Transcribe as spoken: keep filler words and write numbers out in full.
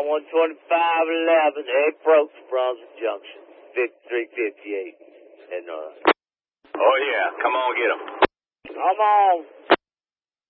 one twenty-five eleven, eight Brooks, Brunswick Junction, fifty-three fifty-eight. And, uh... Oh, yeah. Come on, get him. Come on.